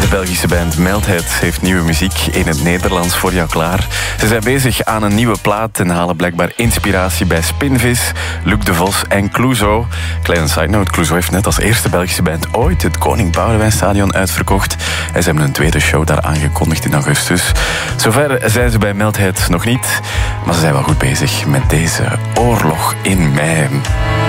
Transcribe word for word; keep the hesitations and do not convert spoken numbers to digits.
De Belgische band Melthead heeft nieuwe muziek in het Nederlands voor jou klaar. Ze zijn bezig aan een nieuwe plaat en halen blijkbaar inspiratie bij Spinvis, Luc de Vos en Clouseau. Kleine side note, Clouseau heeft net als eerste Belgische band ooit het Koning Boudewijnstadion uitverkocht. En ze hebben een tweede show daar aangekondigd in augustus. Zover zijn ze bij Melthead nog niet, maar ze zijn wel goed bezig met deze Oorlog in Mei.